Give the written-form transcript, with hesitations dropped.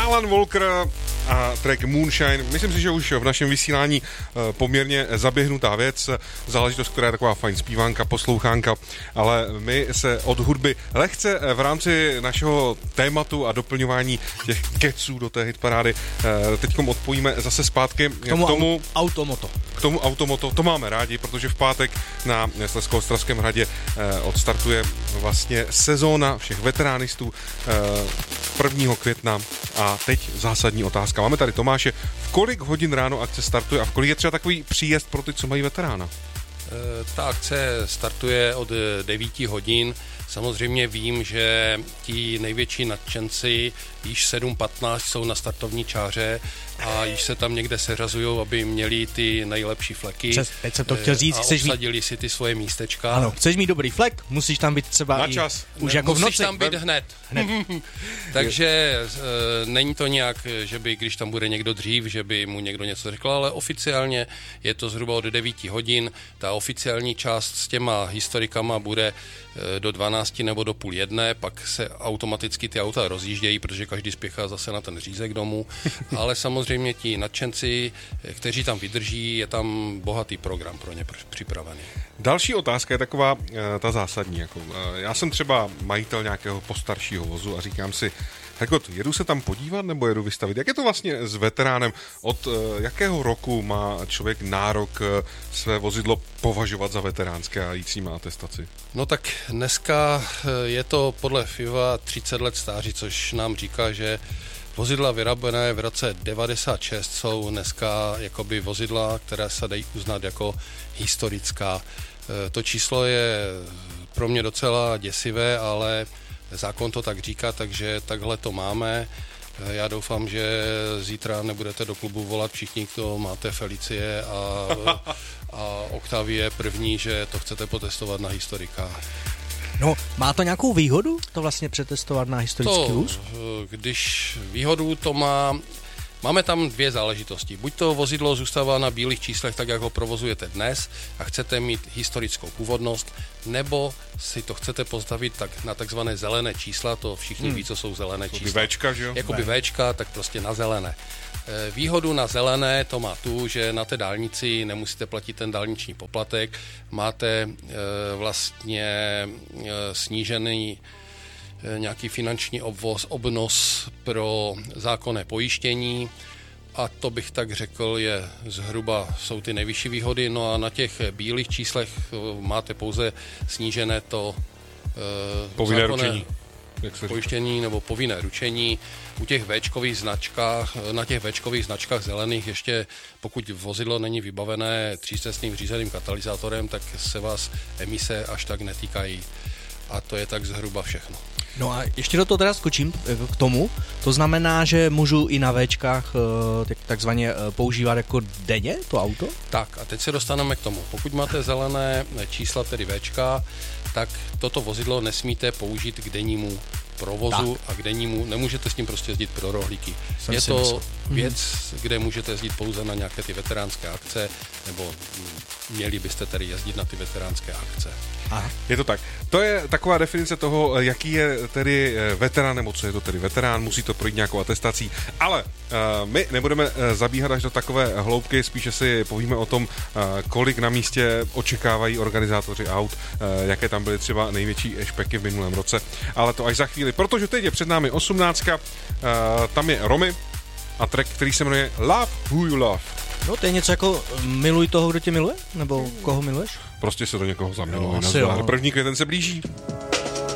Alan Walker a track Moonshine. Myslím si, že už v našem vysílání poměrně zaběhnutá věc, záležitost, která je taková fajn zpívánka, poslouchánka, ale my se od hudby lehce v rámci našeho tématu a doplňování těch keců do té hitparády teďkom odpojíme zase zpátky k tomu automoto. K tomu automoto, to máme rádi, protože v pátek na Slezsko-Ostravském hradě odstartuje vlastně sezóna všech veteránistů 1. května a teď zásadní otázka. Máme tady Tomáše, v kolik hodin ráno akce startuje a v kolik je třeba takový příjezd pro ty, co mají veterána? Ta akce startuje od 9 hodin. Samozřejmě vím, že ti největší nadšenci již 7:15 jsou na startovní čáře a již se tam někde seřazují, aby měli ty nejlepší fleky. Teď jsem to chtěl říct, a obsadili si ty svoje místečka. Ano, chceš mít dobrý flek, musíš tam být třeba na čas. Už jako v noci. Musíš tam být hned. Takže není to nějak, že by, když tam bude někdo dřív, že by mu někdo něco řekl, ale oficiálně je to zhruba od 9 hodin. Ta oficiální část s těma historikama bude do 12 nebo do 12:30, pak se automaticky ty auta rozjíždějí, protože každý spěchá zase na ten řízek domů, ale samozřejmě ti nadšenci, kteří tam vydrží, je tam bohatý program pro ně připravený. Další otázka je taková ta zásadní. Jako, já jsem třeba majitel nějakého postaršího vozu a říkám si, jako jedu se tam podívat nebo jedu vystavit? Jak je to vlastně s veteránem? Od jakého roku má člověk nárok své vozidlo považovat za veteránské a jít s ním na atestaci? No tak dneska je to podle FIVA 30 let stáří, což nám říká, že vozidla vyrobené v roce 96 jsou dneska jakoby vozidla, které se dají uznat jako historická. To číslo je pro mě docela děsivé, ale zákon to tak říká, takže takhle to máme. Já doufám, že zítra nebudete do klubu volat všichni, kdo máte Felicie a Octavie první, že to chcete potestovat na historikách. No, má to nějakou výhodu to vlastně přetestovat na historický vůz? Když výhodu to má... Máme tam dvě záležitosti. Buď to vozidlo zůstává na bílých číslech, tak jak ho provozujete dnes a chcete mít historickou původnost, nebo si to chcete postavit tak na takzvané zelené čísla, to všichni ví, co jsou zelené čísla. Véčka, že jo? Jakoby Véčka, tak prostě na zelené. Výhodu na zelené to má tu, že na té dálnici nemusíte platit ten dálniční poplatek, máte vlastně snížený nějaký finanční obnos pro zákonné pojištění a to bych tak řekl, jsou ty nejvyšší výhody. No a na těch bílých číslech máte pouze snížené to povinné ručení. Pojištění nebo povinné ručení. U těch véčkových značkách, na těch véčkových značkách zelených ještě, pokud vozidlo není vybavené třícestným řízeným katalyzátorem, tak se vás emise až tak netýkají. A to je tak zhruba všechno. No a ještě do toho teda skočím k tomu. To znamená, že můžu i na Véčkách takzvaně používat jako denně to auto? Tak a teď se dostaneme k tomu. Pokud máte zelené čísla, tedy Véčka, tak toto vozidlo nesmíte použít k dennímu provozu a k dennímu, nemůžete s ním prostě jezdit pro rohlíky. Je to věc, kde můžete jezdit pouze na nějaké ty veteránské akce, nebo měli byste tedy jezdit na ty veteránské akce. Aha. Je to tak. To je taková definice toho, jaký je tedy veterán, nebo co je to tedy veterán, musí to projít nějakou atestací, ale my nebudeme zabíhat až do takové hloubky, spíše si povíme o tom, kolik na místě očekávají organizátoři aut, jaké tam byly třeba největší špeky v minulém roce, ale to až za chvíli, protože teď je před námi 18, tam je Romy a track, který se jmenuje Love Who You Love. No to je něco jako miluj toho, kdo tě miluje? Nebo koho miluješ? Prostě se do někoho zamiluj. No, 1. květen se blíží.